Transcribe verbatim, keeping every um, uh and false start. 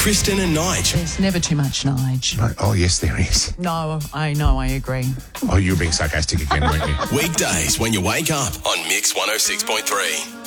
Kristen and Nige. There's never too much Nige. No, oh, yes, there is. No, I know, I agree. Oh, you were being sarcastic again, weren't you? Weekdays when you wake up on Mix one oh six point three.